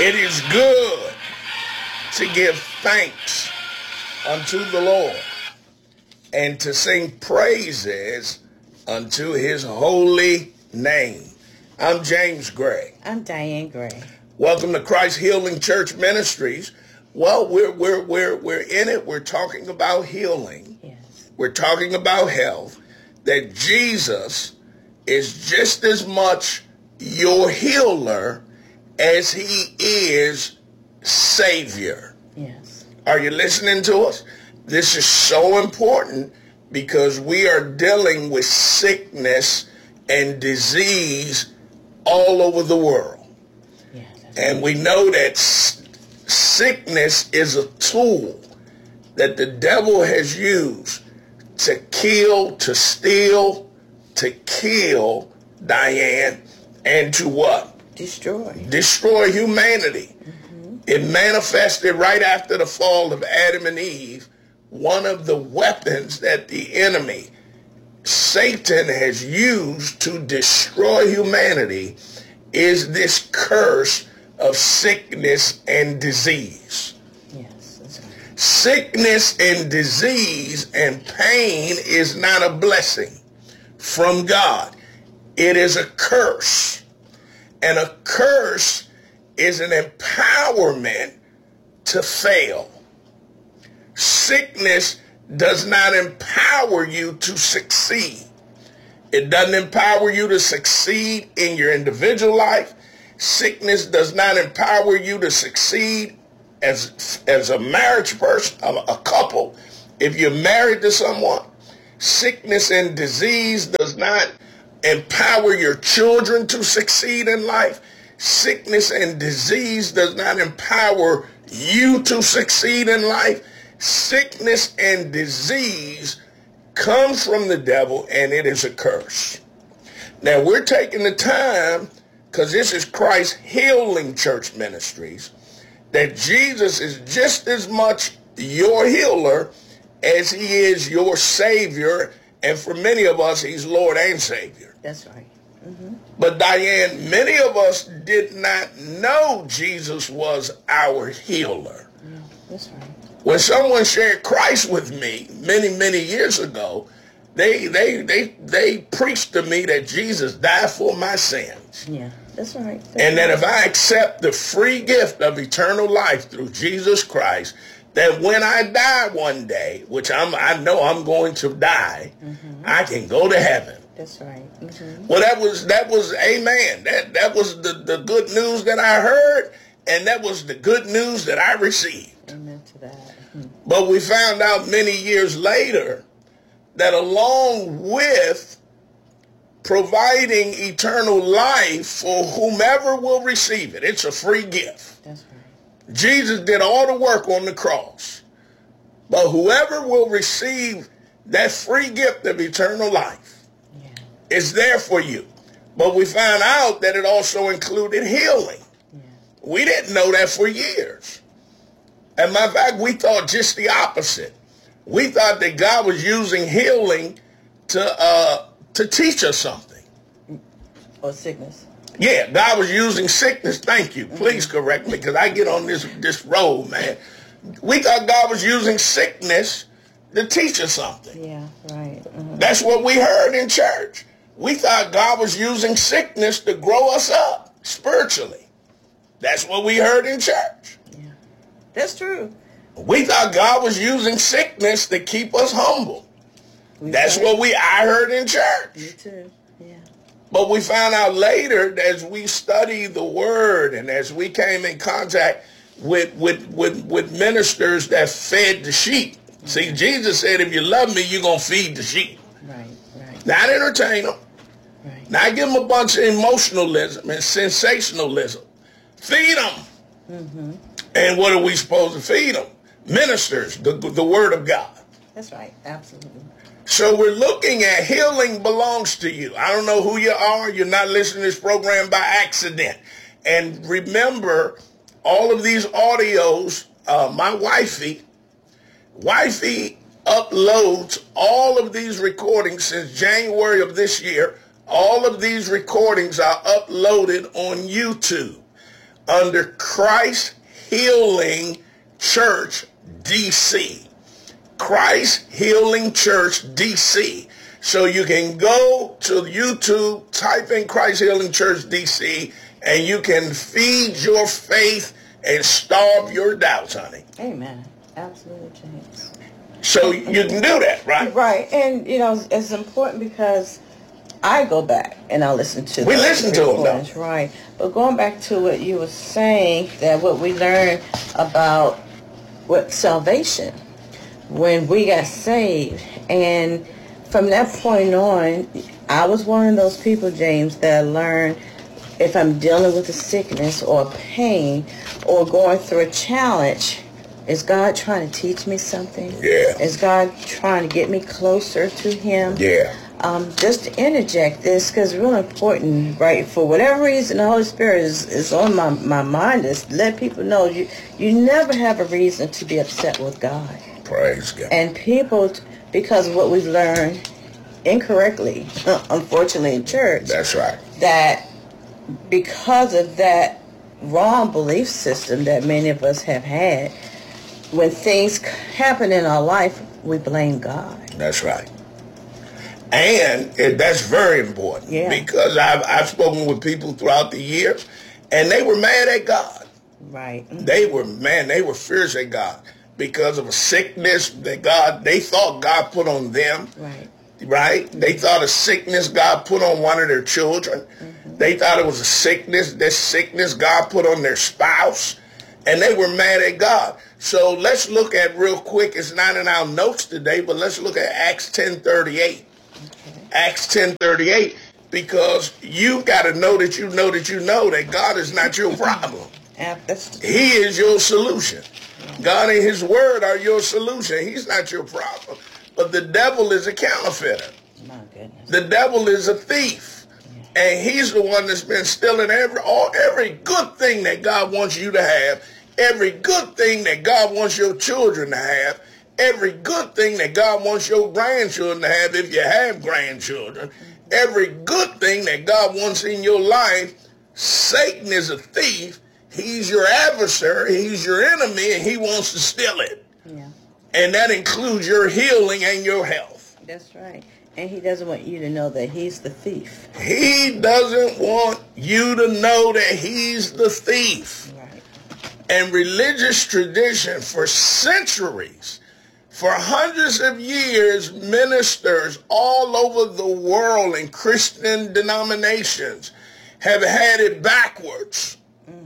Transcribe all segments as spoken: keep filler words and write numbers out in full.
It is good to give thanks unto the Lord and to sing praises unto his holy name. I'm James Gray. I'm Diane Gray. Welcome to Christ Healing Church Ministries. Well, we're we're we're we're in it. We're talking about healing. Yes. We're talking about health. That Jesus is just as much your healer as he is Savior. Yes. Are you listening to us? This is so important because we are dealing with sickness and disease all over the world. Yes, and we know that s- sickness is a tool that the devil has used to kill, to steal, to kill, Diane, and to what? Destroy. Destroy humanity. Mm-hmm. It manifested right after the fall of Adam and Eve. One of the weapons that the enemy, Satan, has used to destroy humanity is this curse of sickness and disease. Yes, that's right. Sickness and disease and pain is not a blessing from God. It is a curse. And a curse is an empowerment to fail. Sickness does not empower you to succeed. It doesn't empower you to succeed in your individual life. Sickness does not empower you to succeed as, as a marriage person, a, a couple. If you're married to someone, sickness and disease does not empower your children to succeed in life. Sickness and disease does not empower you to succeed in life. Sickness and disease comes from the devil, and it is a curse. Now, we're taking the time, because this is Christ Healing Church Ministries, that Jesus is just as much your healer as he is your Savior, and for many of us, he's Lord and Savior. That's right. Mm-hmm. But Diane, many of us did not know Jesus was our healer. Yeah, that's right. When someone shared Christ with me many, many years ago, they they they they preached to me that Jesus died for my sins. Yeah, that's right. That's and that right. if I accept the free gift of eternal life through Jesus Christ, that when I die one day, which I'm I know I'm going to die, mm-hmm. I can go to heaven. That's right. Mm-hmm. Well, that was that was amen. That that was the, the good news that I heard, and that was the good news that I received. Amen to that. Mm-hmm. But we found out many years later that along with providing eternal life for whomever will receive it, it's a free gift. That's right. Jesus did all the work on the cross. But whoever will receive that free gift of eternal life, it's there for you. But we found out that it also included healing. Yeah. We didn't know that for years. As a matter of fact, we thought just the opposite. We thought that God was using healing to uh, to teach us something. Or sickness. Yeah, God was using sickness. Thank you. Please mm-hmm. correct me, because I get on this, this road, man. We thought God was using sickness to teach us something. Yeah, right. Mm-hmm. That's what we heard in church. We thought God was using sickness to grow us up spiritually. That's what we heard in church. Yeah, that's true. We thought God was using sickness to keep us humble. We That's heard. what we I heard in church. Me too. Yeah. But we found out later, as we studied the word and as we came in contact with with with, with ministers that fed the sheep. Mm-hmm. See, Jesus said, if you love me, you're going to feed the sheep. Right, right. Not entertain them. Right. Not give them a bunch of emotionalism and sensationalism. Feed them. Mm-hmm. And what are we supposed to feed them? Ministers, the, the word of God. That's right. Absolutely. So we're looking at healing belongs to you. I don't know who you are. You're not listening to this program by accident. And remember, all of these audios, uh, my wifey, wifey uploads all of these recordings since January of this year. All of these recordings are uploaded on YouTube. under Christ Healing Church D C. Christ Healing Church D C. So you can go to YouTube, type in Christ Healing Church D C, and you can feed your faith and starve your doubts, honey. Amen. Absolutely, James. So you can do that, right? Right. And, you know, it's important because I go back and I listen to We listen to them, though. Right. But going back to what you were saying, that what we learned about what salvation, when we got saved, and from that point on, I was one of those people, James, that learned if I'm dealing with a sickness or pain or going through a challenge, is God trying to teach me something? Yeah. Is God trying to get me closer to Him? Yeah. Um, just to interject this, because it's really important, right? For whatever reason, the Holy Spirit is, is on my, my mind, is let people know you, you never have a reason to be upset with God. Praise God. And people, because of what we've learned incorrectly, unfortunately, in church. That's right. That because of that wrong belief system that many of us have had, when things happen in our life, we blame God. That's right. And it, that's very important. Yeah. Because I've, I've spoken with people throughout the years, and they were mad at God. Right. They were, man, they were fierce at God because of a sickness that God, they thought God put on them. Right. Right? They thought a sickness God put on one of their children. Mm-hmm. They thought it was a sickness, this sickness God put on their spouse. And they were mad at God. So let's look at real quick, it's not in our notes today, but let's look at Acts ten thirty-eight. Okay. Acts ten thirty-eight, because you got to know that you know that you know that God is not your problem. He is your solution. God and His word are your solution. He's not your problem. But the devil is a counterfeiter. My goodness. The devil is a thief. Yeah. And he's the one that's been stealing every all every good thing that God wants you to have, every good thing that God wants your children to have, every good thing that God wants your grandchildren to have if you have grandchildren, mm-hmm. every good thing that God wants in your life. Satan is a thief. He's your adversary. He's your enemy, and he wants to steal it. Yeah. And that includes your healing and your health. That's right. And he doesn't want you to know that he's the thief. He doesn't want you to know that he's the thief. Right. And religious tradition for centuries, for hundreds of years, ministers all over the world in Christian denominations have had it backwards.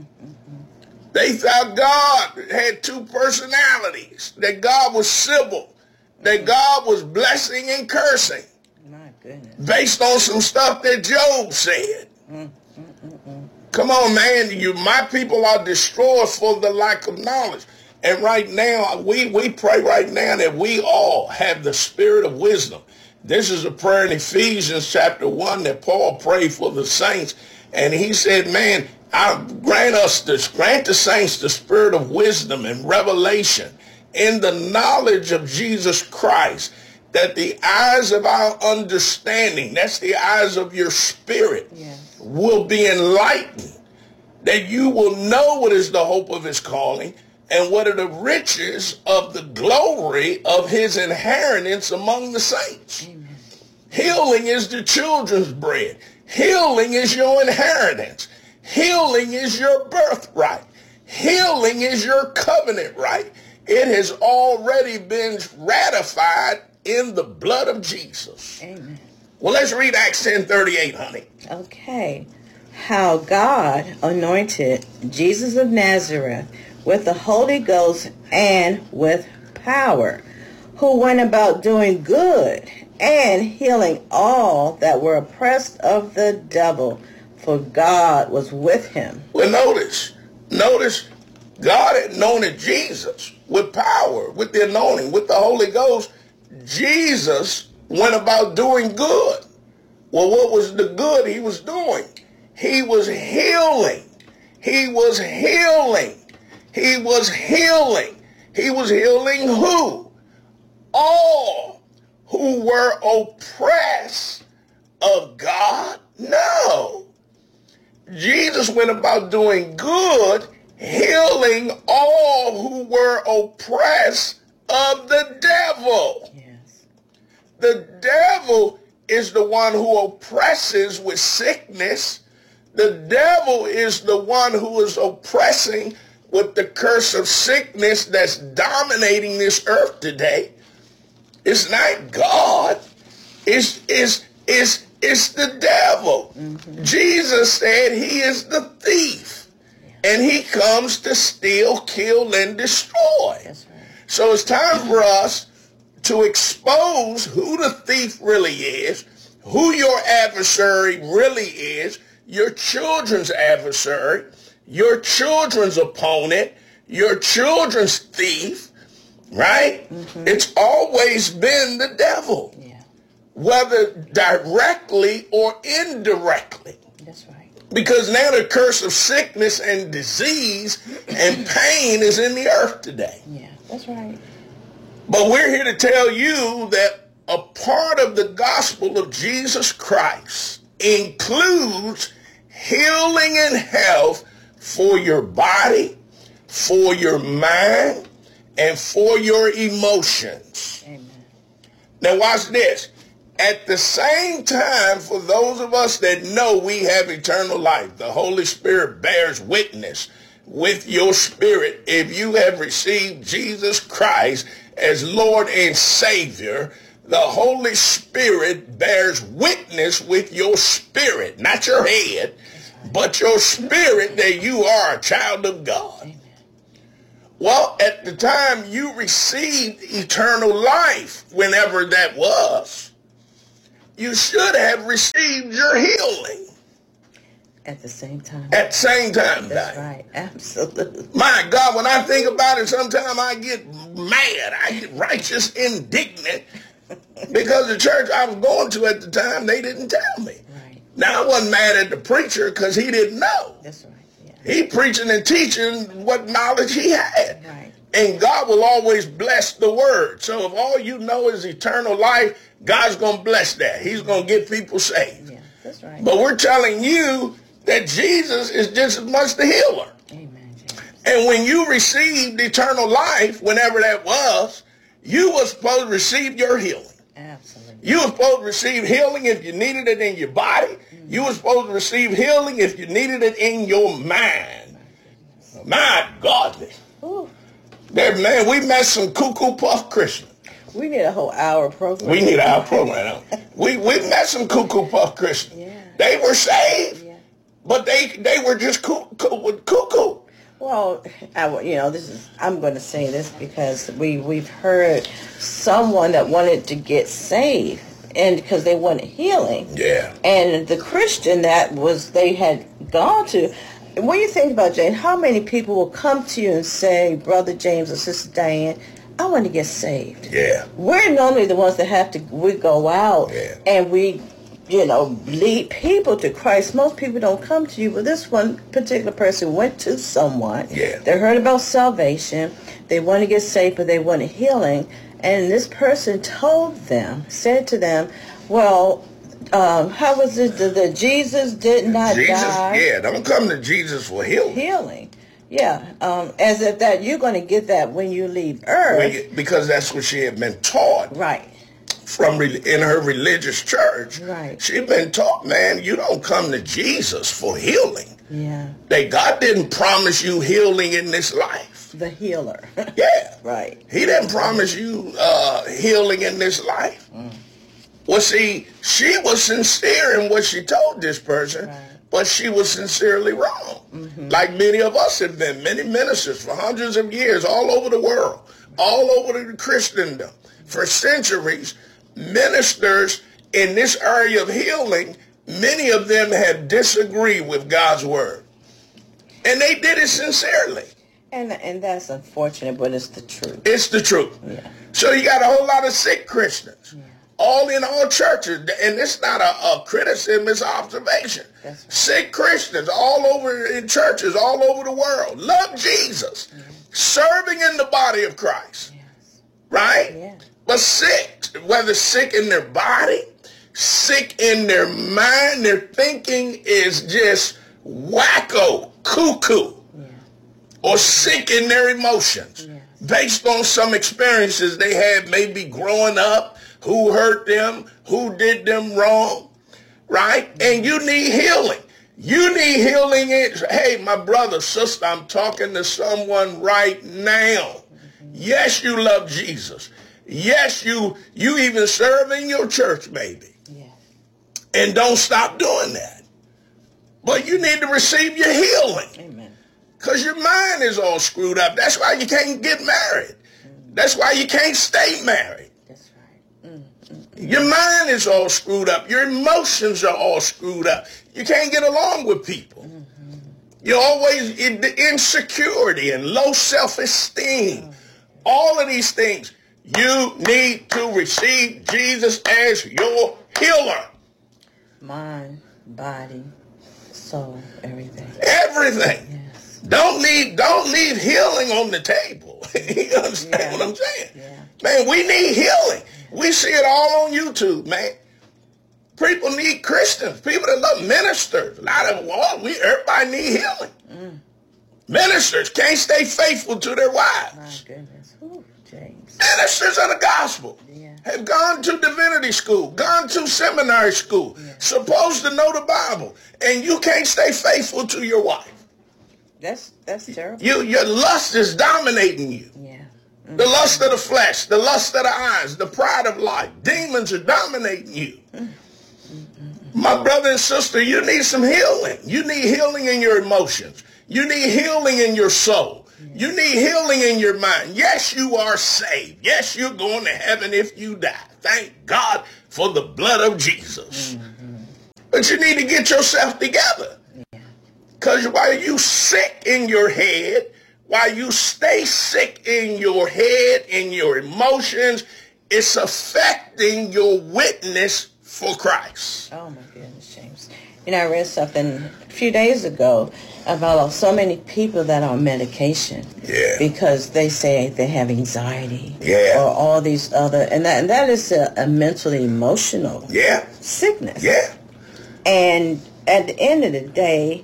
They thought God had two personalities, that God was civil, that God was blessing and cursing. My goodness. Based on some stuff that Job said. Mm, mm, mm, mm. Come on, man. You, my people are destroyed for the lack of knowledge. And right now, we, we pray right now that we all have the spirit of wisdom. This is a prayer in Ephesians chapter one that Paul prayed for the saints. And he said, man, I grant us this, grant the saints the spirit of wisdom and revelation in the knowledge of Jesus Christ, that the eyes of our understanding, that's the eyes of your spirit, yes. will be enlightened, that you will know what is the hope of his calling and what are the riches of the glory of his inheritance among the saints. Amen. Healing is the children's bread. Healing is your inheritance. Healing is your birthright. Healing is your covenant right. It has already been ratified in the blood of Jesus. Amen. Well, let's read Acts ten thirty-eight, honey. Okay. How God anointed Jesus of Nazareth with the Holy Ghost and with power, who went about doing good and healing all that were oppressed of the devil, for God was with him. Well, notice, notice, God had anointed Jesus with power, with the anointing, with the Holy Ghost. Jesus went about doing good. Well, what was the good he was doing? He was healing. He was healing. He was healing. He was healing who? All who were oppressed of God? No. Jesus went about doing good, healing all who were oppressed of the devil. Yes. The devil is the one who oppresses with sickness. The devil is the one who is oppressing with the curse of sickness that's dominating this earth today. It's not God. It's, it's, it's, it's the devil. Mm-hmm. Jesus said he is the thief. Yeah. And he comes to steal, kill, and destroy. That's right. So it's time for us to expose who the thief really is, who your adversary really is, your children's adversary, your children's opponent, your children's thief, right? Mm-hmm. It's always been the devil, yeah. Whether directly or indirectly. That's right. Because now the curse of sickness and disease and pain is in the earth today. Yeah, that's right. But we're here to tell you that a part of the gospel of Jesus Christ includes healing and health for your body, for your mind, and for your emotions. Amen. Now watch this. At the same time, for those of us that know we have eternal life, the Holy Spirit bears witness with your spirit. If you have received Jesus Christ as Lord and Savior, the Holy Spirit bears witness with your spirit, not your head, but your spirit that you are a child of God. Amen. Well, at the time you received eternal life, whenever that was, you should have received your healing. At the same time. At the same time. That's Diane. Right. Absolutely. My God, when I think about it, sometimes I get mad. I get righteous, indignant. Because the church I was going to at the time, they didn't tell me. Right. Now, I wasn't mad at the preacher because he didn't know. That's right. Yeah. He preaching and teaching what knowledge he had. Right. And God will always bless the word. So if all you know is eternal life, God's going to bless that. He's going to get people saved. Yeah, that's right. But we're telling you that Jesus is just as much the healer. Amen, Jesus. And when you received eternal life, whenever that was, you were supposed to receive your healing. Absolutely. You were supposed to receive healing if you needed it in your body. Mm-hmm. You were supposed to receive healing if you needed it in your mind. My God. Ooh. There, man, we met some cuckoo puff Christians. We need a whole hour program. We need our program. we we met some cuckoo puff Christians. Yeah. They were saved, yeah. But they they were just cuckoo. cuckoo. Well, I, you know, this is. I'm going to say this because we we've heard someone that wanted to get saved, and because they wanted healing. Yeah. And the Christian that was they had gone to. When you think about Jane, how many people will come to you and say, Brother James or Sister Diane, I want to get saved. Yeah. We're normally the ones that have to, we go out yeah. and we, you know, lead people to Christ. Most people don't come to you, but this one particular person went to someone. Yeah. They heard about salvation. They want to get saved, but they wanted healing. And this person told them, said to them, well, um, how was it that, that Jesus did not Jesus, die? Yeah, don't come to Jesus for healing. Healing. Yeah, um, as if that you're going to get that when you leave Earth. You, because that's what she had been taught. Right. From re, in her religious church. Right. She'd been taught, man, you don't come to Jesus for healing. Yeah. That God didn't promise you healing in this life. The healer. Yeah. Right. He didn't promise you uh, healing in this life. Mm. Well, see, she was sincere in what she told this person. Right. But she was sincerely wrong. Mm-hmm. Like many of us have been, many ministers for hundreds of years all over the world, all over the Christendom. For centuries, ministers in this area of healing, many of them have disagreed with God's word. And they did it sincerely. And and that's unfortunate, but it's the truth. It's the truth. Yeah. So you got a whole lot of sick Christians. Yeah. All in all churches, and it's not a, a criticism, it's observation. Right. Sick Christians all over in churches, all over the world, love Jesus, mm-hmm. serving in the body of Christ, yes. right? Yeah. But sick, whether sick in their body, sick in their mind, their thinking is just wacko, cuckoo, yeah. or sick in their emotions yes. based on some experiences they had maybe growing up, who hurt them, who did them wrong, right? Mm-hmm. And you need healing. You need healing. In, hey, my brother, sister, I'm talking to someone right now. Mm-hmm. Yes, you love Jesus. Yes, you you even serve in your church, maybe. Yes. And don't stop doing that. But you need to receive your healing. Amen. Because your mind is all screwed up. That's why you can't get married. Mm-hmm. That's why you can't stay married. That's right. Mm-hmm. Your mind is all screwed up. Your emotions are all screwed up. You can't get along with people. Mm-hmm. You're always in the insecurity and low self-esteem. Oh. All of these things. You need to receive Jesus as your healer. Mind, body, soul, everything. Everything. Yes. Don't leave, don't leave healing on the table. You understand yeah. what I'm saying? Yeah. Man, we need healing. We see it all on YouTube, man. People need Christians. People that love ministers. A lot of well, we everybody need healing. Mm. Ministers can't stay faithful to their wives. My goodness. Ooh, James. Ministers of the gospel yeah. have gone to divinity school, gone to seminary school, yeah. supposed to know the Bible, and you can't stay faithful to your wife. That's that's terrible. You, your lust is dominating you. Yeah. Mm-hmm. The lust of the flesh, the lust of the eyes, the pride of life. Demons are dominating you. Mm-hmm. My brother and sister, you need some healing. You need healing in your emotions. You need healing in your soul. You need healing in your mind. Yes, you are saved. Yes, you're going to heaven if you die. Thank God for the blood of Jesus. Mm-hmm. But you need to get yourself together. Because yeah. while you sick in your head, while you stay sick in your head, in your emotions, it's affecting your witness for Christ. Oh, my goodness, James. You know, I read something a few days ago about so many people that are on medication yeah. because they say they have anxiety yeah. or all these other, and that, and that is a, a mentally emotional yeah. sickness. Yeah. And at the end of the day,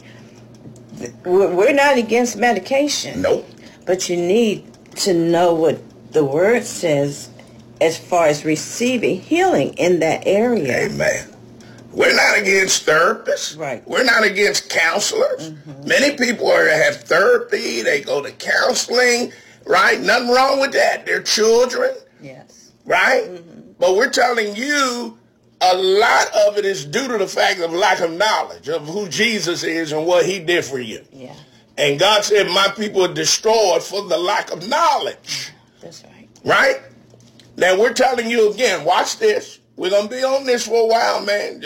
we're not against medication. Nope. But you need to know what the word says as far as receiving healing in that area. Amen. We're not against therapists. Right. We're not against counselors. Mm-hmm. Many people are, have therapy. They go to counseling. Right? Nothing wrong with that. They're children. Yes. Right? Mm-hmm. But we're telling you a lot of it is due to the fact of lack of knowledge of who Jesus is and what he did for you. Yeah. And God said, my people are destroyed for the lack of knowledge. That's right. Right? Now, we're telling you again, watch this. We're going to be on this for a while, man.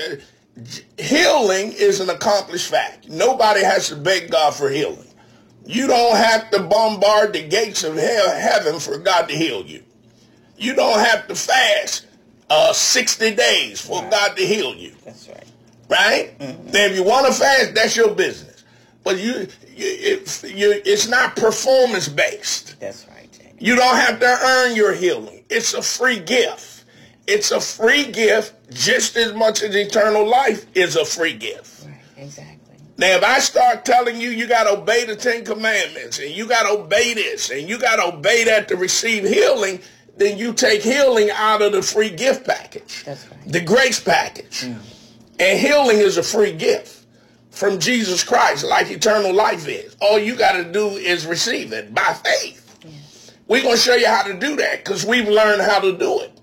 Healing is an accomplished fact. Nobody has to beg God for healing. You don't have to bombard the gates of hell, heaven for God to heal you. You don't have to fast uh, sixty days for right. God to heal you. That's right. Right? Mm-hmm. Now, if you want to fast, that's your business. But you, you, it, you it's not performance-based. That's right, Jamie. You don't have to earn your healing. It's a free gift. It's a free gift just as much as eternal life is a free gift. Right, exactly. Now, if I start telling you you got to obey the Ten Commandments and you got to obey this and you got to obey that to receive healing, then you take healing out of the free gift package. That's right. The grace package. Mm. And healing is a free gift from Jesus Christ like eternal life is. All you got to do is receive it by faith. Yes. We're going to show you how to do that because we've learned how to do it.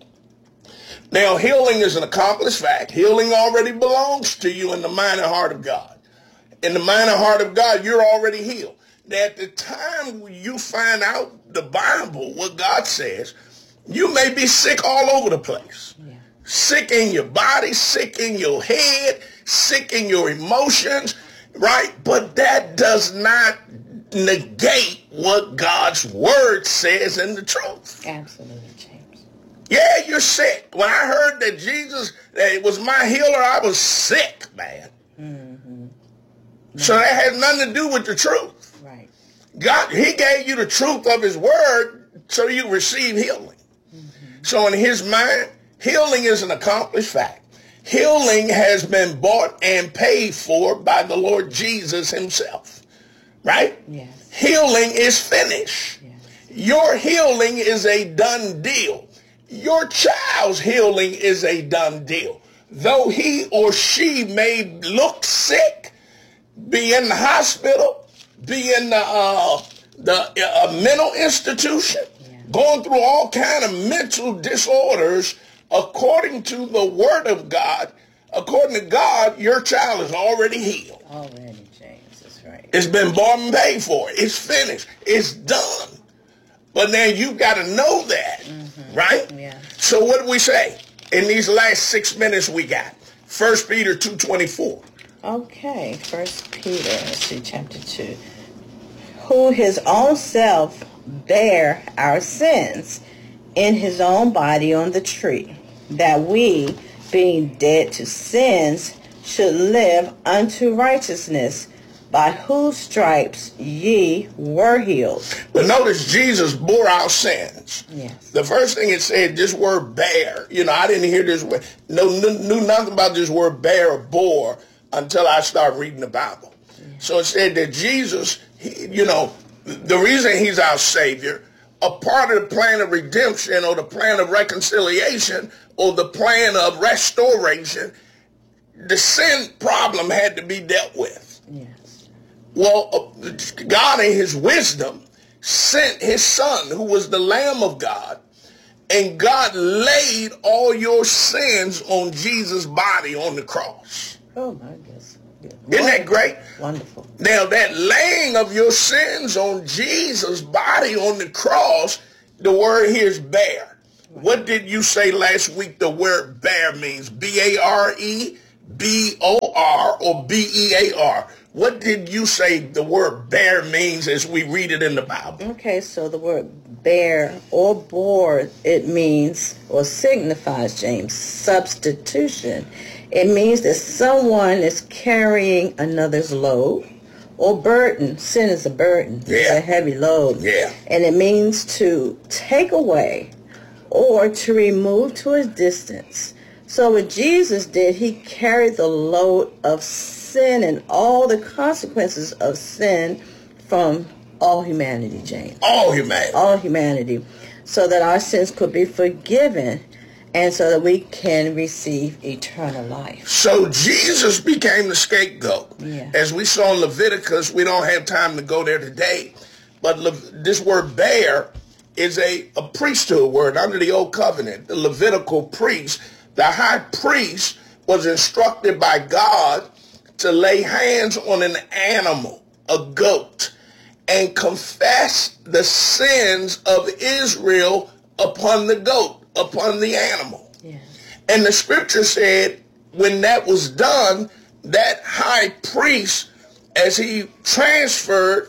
Now, healing is an accomplished fact. Healing already belongs to you in the mind and heart of God. In the mind and heart of God, you're already healed. Now, at the time you find out the Bible, what God says, you may be sick all over the place. Yeah. Sick in your body, sick in your head, sick in your emotions, right? But that does not negate what God's word says in the truth. Absolutely. Yeah, you're sick. When I heard that Jesus that was my healer, I was sick, man. Mm-hmm. So that has nothing to do with the truth. Right. God, he gave you the truth of his word so you receive healing. Mm-hmm. So in his mind, healing is an accomplished fact. Healing has been bought and paid for by the Lord Jesus himself, right? Yes. Healing is finished. Yes. Your healing is a done deal. Your child's healing is a done deal. Though he or she may look sick, be in the hospital, be in the, uh, the uh, mental institution, yeah. going through all kind of mental disorders, according to the word of God, according to God, your child is already healed. Already, James, that's right. It's been bought and paid for. It's finished. It's done. But now you've got to know that, mm-hmm. right? Yeah. So what do we say in these last six minutes we got? First Peter two twenty-four. Okay, First Peter, let's see, chapter two. Who his own self bare our sins in his own body on the tree, that we, being dead to sins, should live unto righteousness, by whose stripes ye were healed. But notice Jesus bore our sins. Yes. The first thing it said, this word bear. You know, I didn't hear this word, no, knew nothing about this word bear or bore until I started reading the Bible. Yeah. So it said that Jesus, he, you know, the reason he's our Savior, a part of the plan of redemption or the plan of reconciliation or the plan of restoration, the sin problem had to be dealt with. Yes. Well, God in his wisdom sent his son, who was the Lamb of God, and God laid all your sins on Jesus' body on the cross. Oh, my goodness. Isn't that great? Wonderful. Now, that laying of your sins on Jesus' body on the cross, the word here is bear. Right. What did you say last week the word bear means? B A R E, B O R, or B E A R? What did you say the word bear means as we read it in the Bible? Okay, so the word bear or bore, it means or signifies, James, substitution. It means that someone is carrying another's load or burden. Sin is a burden. Yeah. It's a heavy load. Yeah. And it means to take away or to remove to a distance. So what Jesus did, he carried the load of sin and all the consequences of sin from all humanity, James. All humanity. All humanity. So that our sins could be forgiven and so that we can receive eternal life. So Jesus became the scapegoat. Yeah. As we saw in Leviticus, we don't have time to go there today, but Le- this word bear is a, a priesthood word under the old covenant. The Levitical priest, the high priest, was instructed by God to lay hands on an animal, a goat, and confess the sins of Israel upon the goat, upon the animal. Yeah. And the scripture said when that was done, that high priest, as he transferred,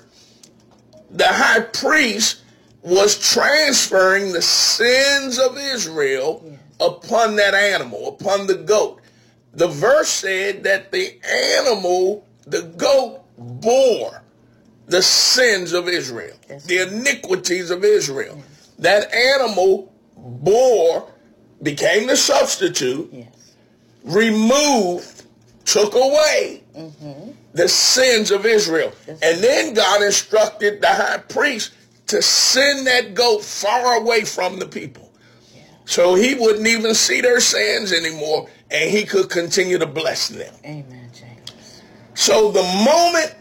the high priest was transferring the sins of Israel yes. upon that animal, upon the goat. The verse said that the animal, the goat, bore the sins of Israel, yes. the iniquities of Israel. Yes. That animal bore, became the substitute, yes. removed, took away mm-hmm. the sins of Israel. Yes. And then God instructed the high priest to send that goat far away from the people. Yeah. So he wouldn't even see their sins anymore, and he could continue to bless them. Amen, James. So the moment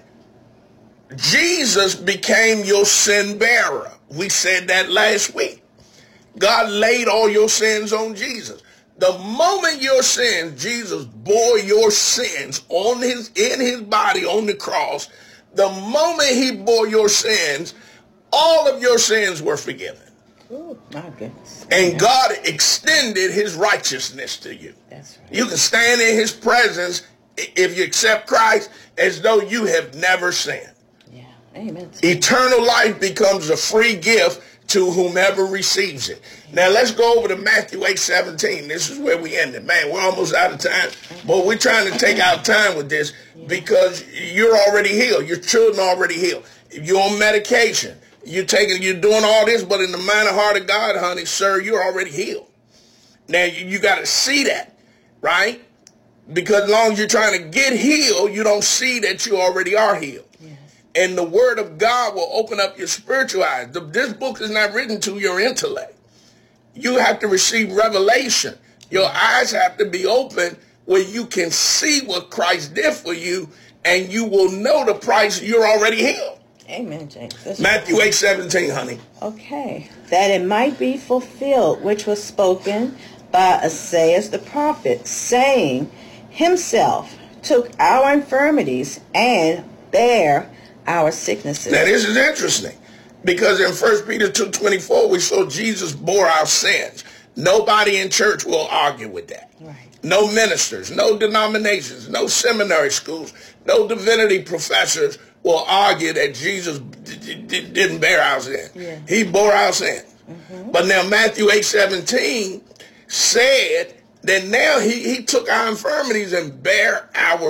Jesus became your sin bearer, we said that last week, God laid all your sins on Jesus. The moment your sins, Jesus bore your sins on his in his body on the cross. The moment he bore your sins, all of your sins were forgiven. Oh, my goodness. And yeah. God extended his righteousness to you. That's right. You can stand in his presence if you accept Christ as though you have never sinned. Yeah. Amen. Eternal life becomes a free gift to whomever receives it. Now let's go over to Matthew eight seventeen. This is where we ended. Man, we're almost out of time. But we're trying to take our time with this because you're already healed. Your children are already healed. You're on medication. You're taking, you're doing all this, but in the mind and heart of God, honey, sir, you're already healed. Now you, you got to see that, right? Because as long as you're trying to get healed, you don't see that you already are healed. Yes. And the word of God will open up your spiritual eyes. The, this book is not written to your intellect. You have to receive revelation. Your eyes have to be open where you can see what Christ did for you, and you will know the price. You're already healed. Amen, James. That's Matthew eight seventeen, honey. Okay. That it might be fulfilled, which was spoken by Isaiah the prophet, saying, himself took our infirmities and bare our sicknesses. Now, this is interesting, because in First Peter two twenty-four, we saw Jesus bore our sins. Nobody in church will argue with that. Right. No ministers, no denominations, no seminary schools, no divinity professors will argue that Jesus d- d- didn't bear our sin. Yeah. He bore our sin. Mm-hmm. But now Matthew eight seventeen said that now he, he took our infirmities and bare our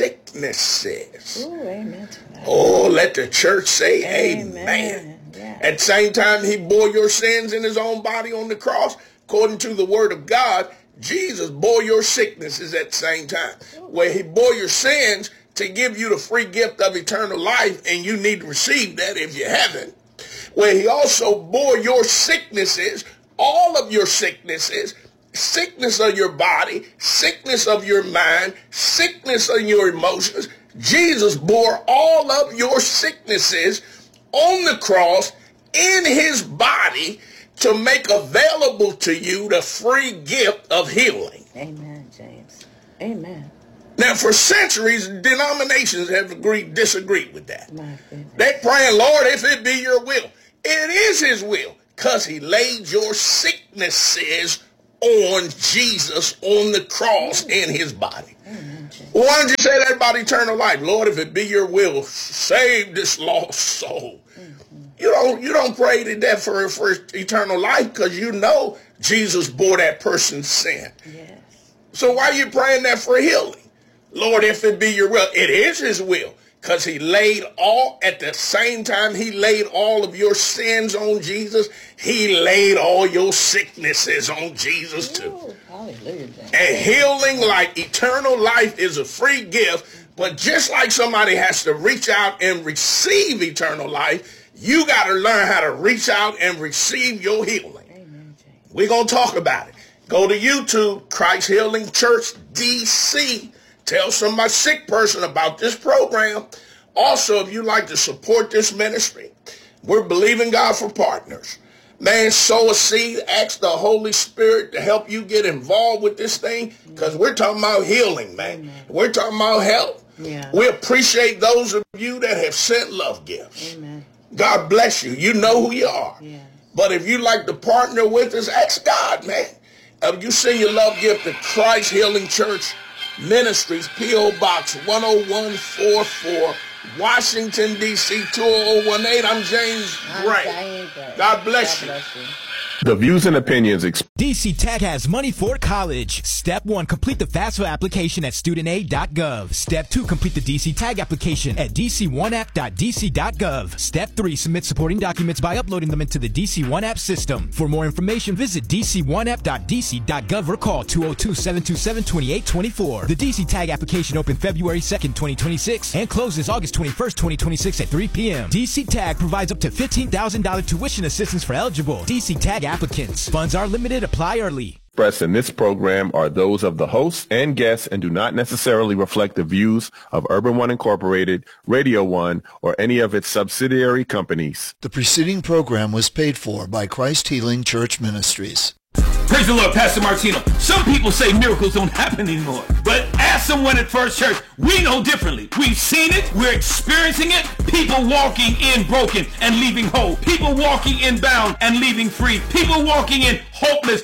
sicknesses. Ooh, amen to that. Oh, let the church say amen. Amen. Yeah. At the same time, he bore your sins in his own body on the cross. According to the word of God, Jesus bore your sicknesses at the same time. Where he bore your sins to give you the free gift of eternal life, and you need to receive that if you haven't. Where he also bore your sicknesses, all of your sicknesses, sickness of your body, sickness of your mind, sickness of your emotions. Jesus bore all of your sicknesses on the cross in his body to make available to you the free gift of healing. Amen, James. Amen. Now, for centuries, denominations have agreed, disagreed with that. They're praying, Lord, if it be your will. It is his will, because he laid your sicknesses on Jesus on the cross in his body. Amen. Why don't you say that about eternal life? Lord, if it be your will, save this lost soul. Mm-hmm. You don't you don't pray to that for, for eternal life, because you know Jesus bore that person's sin. Yes. So why are you praying that for healing? Lord, if it be your will. It is his will, because he laid all, at the same time he laid all of your sins on Jesus, he laid all your sicknesses on Jesus too. Ooh, hallelujah. And healing, like eternal life, is a free gift. But just like somebody has to reach out and receive eternal life, you got to learn how to reach out and receive your healing. Amen, we're going to talk about it. Go to YouTube, Christ Healing Church D C. Tell some sick person about this program. Also, if you'd like to support this ministry, we're believing God for partners. Man, sow a seed, ask the Holy Spirit to help you get involved with this thing, because we're talking about healing, man. Amen. We're talking about health. Yeah. We appreciate those of you that have sent love gifts. Amen. God bless you. You know who you are. Yeah. But if you'd like to partner with us, ask God, man. If you send your love gift to Christ Healing Church Ministries, P O Box one oh one four four, Washington, D C two oh one eight. I'm James Gray. God bless you. God bless you. The views and opinions expressed. D C Tech has money for college. Step one, complete the FAFSA application at student aid dot gov. Step two, complete the D C Tag application at d c one app dot d c dot gov. Step three, submit supporting documents by uploading them into the D C one App system. For more information, visit d c one app dot d c dot gov or call two oh two, seven two seven, two eight two four. The D C Tag application opened February second, twenty twenty-six and closes August twenty-first, twenty twenty-six at three p.m. D C Tag provides up to fifteen thousand dollars tuition assistance for eligible D C Tag applicants. Funds are limited. Apply early. Expressed in this program are those of the hosts and guests and do not necessarily reflect the views of Urban One Incorporated, Radio One, or any of its subsidiary companies. The preceding program was paid for by Christ Healing Church Ministries. Praise the Lord, Pastor Martino. Some people say miracles don't happen anymore. But ask someone at First Church, we know differently. We've seen it. We're experiencing it. People walking in broken and leaving whole. People walking in bound and leaving free. People walking in hopeless